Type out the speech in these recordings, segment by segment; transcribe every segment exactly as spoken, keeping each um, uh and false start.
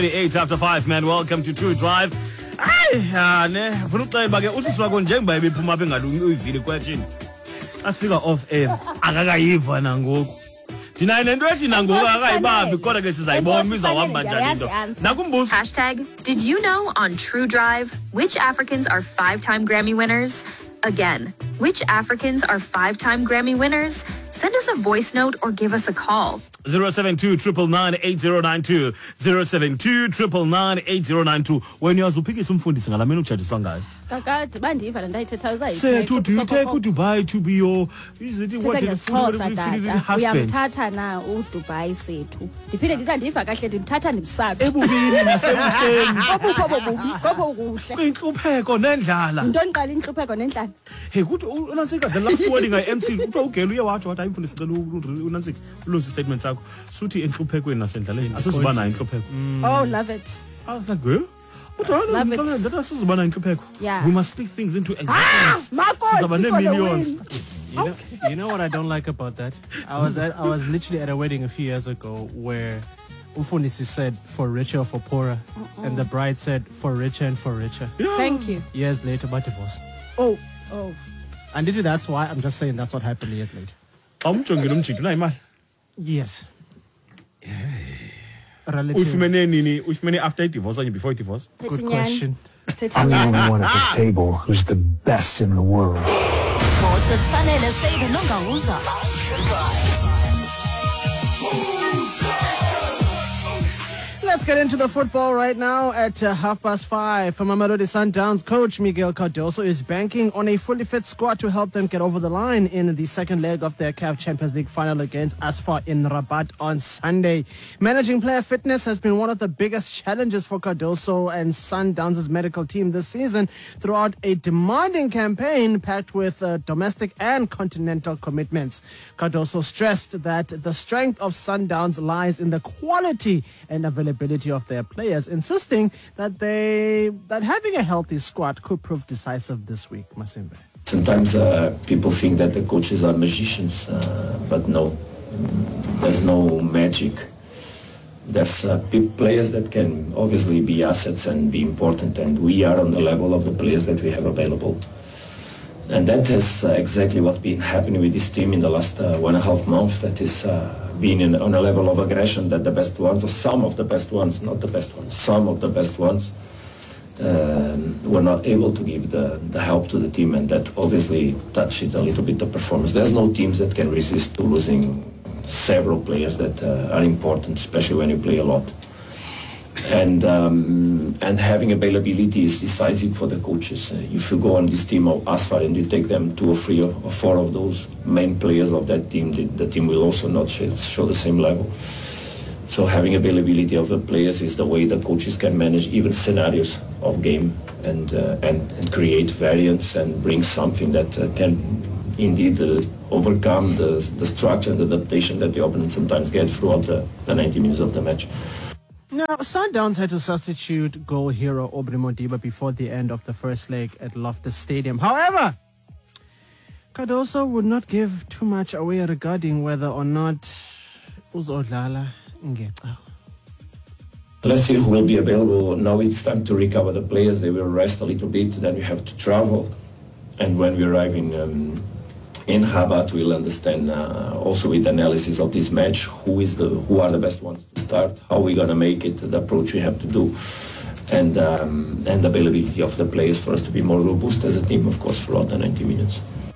Eight after five, man. Welcome to True Drive. Ay, ne. Funa ucela ke usisi wakho njengoba ebephuma apha engalungi uyivile question. Asifika off air. Akakayiva nangoku. Thina nento ethi nangoku akayibambi kodwa ke sizayibona izawuhamba njani into. Nakumbuzo. Hashtag, did you know on True Drive, which Africans are five-time Grammy winners? Again, which Africans are five-time Grammy winners? Send us a voice note or give us a call. zero seven two, nine nine eight zero nine two. zero seven two, nine nine eight zero nine two. When you are uphikisa umfundisi ngalamini uchatiswa ngayo. Kakade bandiva ndayithetha uzayi. Say to do you take Dubai to be your is it what it husband? Uyamthatha na uDubai sethu. Ndiphinde ndithi andiva kahle ndimthatha ndimsabe. Ebubini nasebuhleni. Obukho bobubi, kopho kuhle. Kwinhlupheko nendlala. Into oniqala inhlupheko nendlala. Hey kuthi uNansika the last wording I M C uthiwa ugela uye wathi wathi ayimfundisi cela uNansika ulose statement sakho. Suthi enhluphekweni nasendlaleni asizuba nayo inhlupheko. Oh, love it. I was like, girl, what are you doing? That asizuba nayo inhlupheko. Yeah. We must speak things into existence. Sizaba ne-millions. You know, you know what I don't like about that? I was at, I was literally at a wedding a few years ago where Ufundisi said for richer or for poorer, uh-uh. and the bride said for richer and for richer. Yeah. Thank you. Years later, but divorce. Oh, oh. And literally that's why I'm just saying that's what happened years later. Yes. Ufumene after divorce or before divorce? Good question. I'm the only one at this table who's the best in the world. Let's get into the football right now at uh, half past five. Mamelodi Sundowns coach Miguel Cardoso is banking on a fully fit squad to help them get over the line in the second leg of their C A F Champions League final against Asfar in Rabat on Sunday. Managing player fitness has been one of the biggest challenges for Cardoso and Sundowns' medical team this season throughout a demanding campaign packed with uh, domestic and continental commitments. Cardoso stressed that the strength of Sundowns lies in the quality and availability of their players, insisting that they that having a healthy squad could prove decisive this week. Masimbe. Sometimes uh, people think that the coaches are magicians, uh, but no, there's no magic. There's uh, players that can obviously be assets and be important, and we are on the level of the players that we have available. And that is uh, exactly what's been happening with this team in the last uh, one and a half months. That is uh, being in, on a level of aggression that the best ones, or some of the best ones, not the best ones, some of the best ones, um, were not able to give the, the help to the team, and that obviously touched it a little bit the performance. There's no teams that can resist to losing several players that uh, are important, especially when you play a lot. And um, and having availability is decisive for the coaches. Uh, if you go on this team of Asfar and you take them two or three or, or four of those main players of that team, the, the team will also not show, show the same level. So having availability of the players is the way the coaches can manage even scenarios of game and uh, and, and create variance and bring something that uh, can indeed uh, overcome the, the structure and the adaptation that the opponent sometimes get throughout the, the ninety minutes of the match. Now, Sundowns had to substitute goal hero Aubrey Modiba before the end of the first leg at Loftus Stadium. However, Cardoso would not give too much away regarding whether or not uzodlala ngeqa. Let's see who will be available. Now it's time to recover the players. They will rest a little bit. Then we have to travel. And when we arrive in um, in Rabat, we'll understand uh, also with analysis of this match who is the who are the best ones to start, how we're gonna make it, the approach we have to do, and um, and the availability of the players for us to be more robust as a team, of course, throughout the ninety minutes.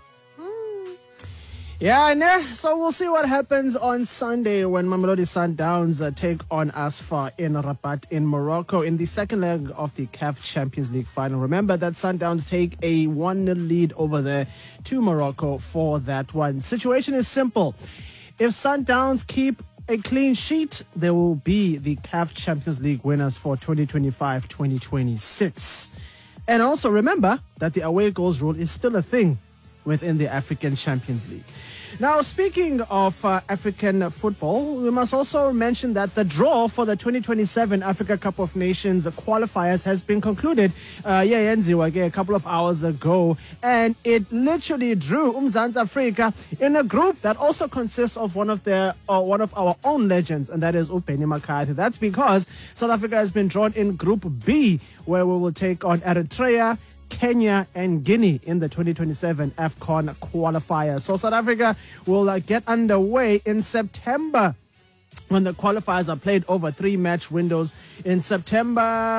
Yeah, nah. So we'll see what happens on Sunday when Mamelodi Sundowns uh, take on Asfar in Rabat in Morocco in the second leg of the C A F Champions League final. Remember that Sundowns take a one nil lead over there to Morocco for that one. Situation is simple. If Sundowns keep a clean sheet, they will be the C A F Champions League winners for twenty twenty-five twenty twenty-six. And also remember that the away goals rule is still a thing within the African Champions League. Now, speaking of uh, African football, we must also mention that the draw for the twenty twenty-seven Africa Cup of Nations qualifiers has been concluded uh, yeah, a couple of hours ago, and it literally drew Umzansi Africa in a group that also consists of one of their uh, one of our own legends, and that is Ubheni McCarthy. That's because South Africa has been drawn in Group B, where we will take on Eritrea, Kenya and Guinea in the twenty twenty-seven AFCON qualifier. So South Africa will uh, get underway in September when the qualifiers are played over three match windows in September,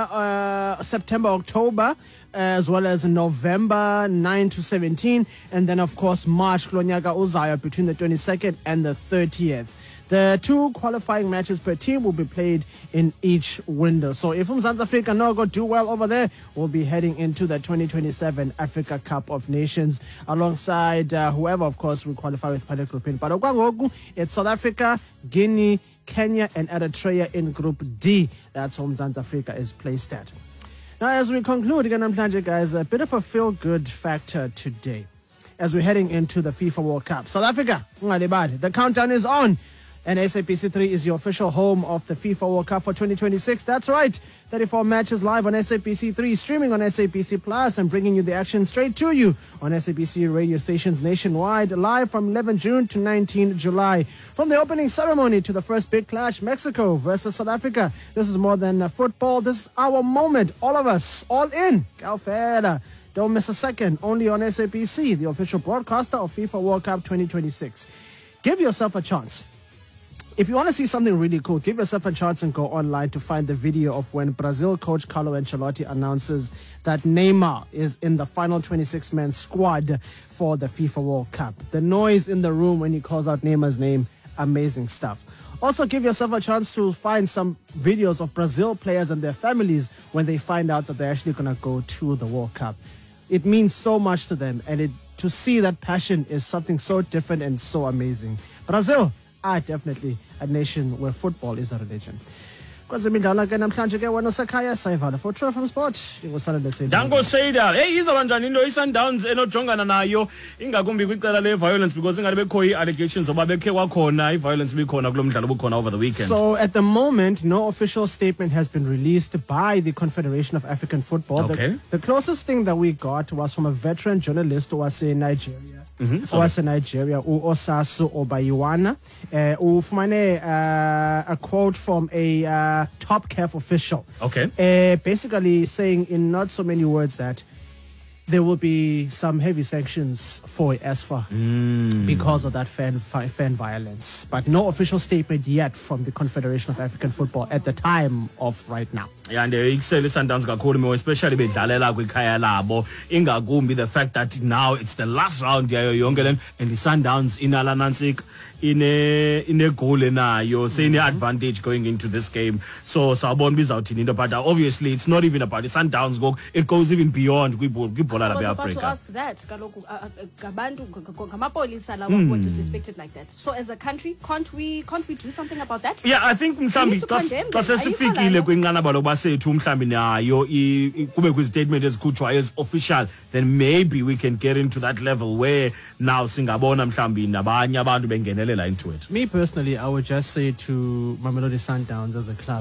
uh, September, October, as well as November nine to seventeen, and then of course March Klonyaka Uzaya between the twenty-second and the thirtieth. The two qualifying matches per team will be played in each window. So if Umzansi Africa no go do well over there, we'll be heading into the twenty twenty-seven Africa Cup of Nations alongside uh, whoever, of course, will qualify with Paddy Groupin. But okwangoku, it's South Africa, Guinea, Kenya, and Eritrea in Group D. That's where Umzansi Africa is placed at. Now, as we conclude, again, guys, a bit of a feel-good factor today as we're heading into the FIFA World Cup. South Africa, the countdown is on. And S A B C three is your official home of the FIFA World Cup for twenty twenty-six. That's right. thirty-four matches live on S A B C three, streaming on S A B C Plus, and bringing you the action straight to you on S A B C radio stations nationwide, live from eleventh June to nineteenth July. From the opening ceremony to the first big clash, Mexico versus South Africa. This is more than football. This is our moment. All of us, all in. Galfera. Don't miss a second. Only on S A B C, the official broadcaster of FIFA World Cup twenty twenty-six. Give yourself a chance. If you want to see something really cool, give yourself a chance and go online to find the video of when Brazil coach Carlo Ancelotti announces that Neymar is in the final twenty-six man squad for the FIFA World Cup. The noise in the room when he calls out Neymar's name, amazing stuff. Also, give yourself a chance to find some videos of Brazil players and their families when they find out that they're actually going to go to the World Cup. It means so much to them, and it, to see that passion is something so different and so amazing. Brazil are definitely a nation where football is a religion. kwezemidlalo ke namhlanje ke wena usekhaya sayivala for True from Sport ingosana Seida. Danko Seida. Hey, izaba njani into iSundowns enojongana nayo ingakumbi kwicala le violence because ingabe bekho i-allegations oba bekhe kwakhona i-violence bikhona kulo mdlalo bukhona over the weekend. So at the moment, no official statement has been released by the Confederation of African Football. Okay. The, the closest thing that we got was from a veteran journalist who was in Nigeria. Mm-hmm. Was in Nigeria, u Osasu Obayiwana, uh, ufumane uh, a quote from a uh, top C A F official. Okay. Uh, basically saying in not so many words that there will be some heavy sanctions for E S F A mm. because of that fan fan violence. But no official statement yet from the Confederation of African Football at the time of right now. Yeah, and the ikusele Sundowns kakhulu, especially bedlalela kwikhaya labo, ingakumbi the fact that now it's the last round yayo yonke le, and the Sundowns in Alanansik in a in a goal nayo, saying the advantage going into this game. So Sabon bizawuthini into, but obviously it's not even about the Sundowns go, it goes even beyond kwibhola I was labe about to Africa. ask that. Kaloku, uh, uh, Gabantu, ngamapolisa lawa were disrespected like that. So as a country, can't we can't we do something about that? Yeah, I think mhlambi to condemn xa them. sesifikile Ayikho kwinqanaba loba sethu mhlambi nayo kube kwi-statement ezikhutshwayo as official, then maybe we can get into that level where now singabona mhlambi nabanye abantu bengenelela into it. Me personally, I would just say to Mamelodi Sundowns as a club,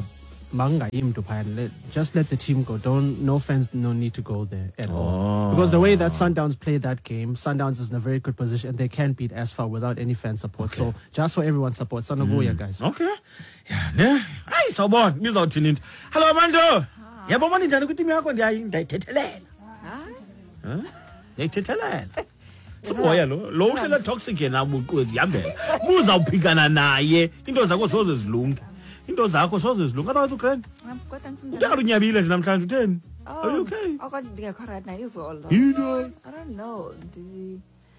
just let the team go. Don't, no fans, no need to go there at Oh. all. Because the way that Sundowns played that game, Sundowns is in a very good position and they can beat A S F A without any fan support. Okay. So just for everyone's support, Sanobuya, guys. Okay. Yeah, ne. Hayi sawubona, ngizawuthini into. Hello Mando. Yabo mani njani kwitimu yakho ndiyayithethelela. Huh? Ndiyayithethelela. Siboya lo, lo uhlela toxic yena ubuqwezi yambela. Buza uphikana naye, into zakho soze zilunge. Into zakho soze zilunge. Otherwise ugrand. Kodwa Uthanda unyabile nje namhlanje utheni? Are you okay? Oh, kodwa ndingekho right na izolo. Yini? I don't know. Ndi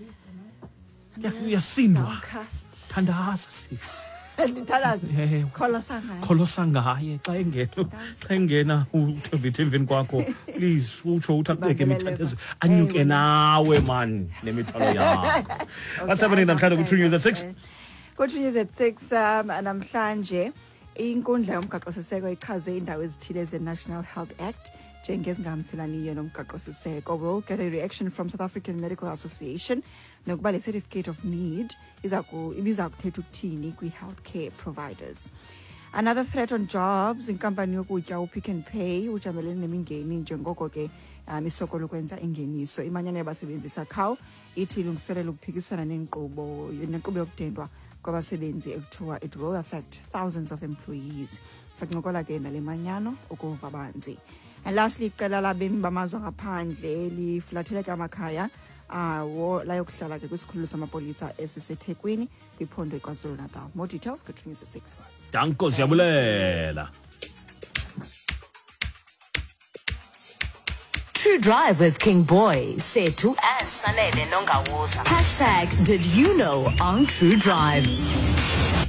Uyasindwa. cast. Thandaza sis. Ndithalazi. Eh, Kholosa ngayo. kholosa ngaye xa engena xa engena uthembithe emveni kwakho, please utsho uthaqeke imithathezo anyuke nawe man nemithwalo yakho. What's happening namhlanje ku-True News at six? Go to news at six um namhlanje inkundla yomgaqo-siseko ichaze indawo ezithile ze-National Health Act njengezingahambiselaniyo nomgaqo-siseko. We'll get a reaction from South African Medical Association nokuba le certificate of need iza ku- ibiza kuthetha ukuthini kwi-healthcare providers. Another threat on jobs, inkampani yokutya uPick n Pay ujamelene nemingeni njengoko ke um isoko lokwenza ingeniso. Imanyano yabasebenzisa Cow ithi ilungiselela ukuphikisana nenkqubo nenkqubo yokudendwa kwabasebenzi ekuthiwa it will affect thousands of employees. Sakuncokola ke nale manyano ukuva banzi. And lastly, iqela labemi bamazwe ngaphandle lifulathele ke amakhaya awo layokuhlala ke kwisikhululo samapolisa esiseThekwini kwiphondo iKwaZulu Natal. More details good things at six. Danko siyabulela. True Drive with King Boy, Setu and Sanele Nongawusa. Hashtag Did You Know on True Drive.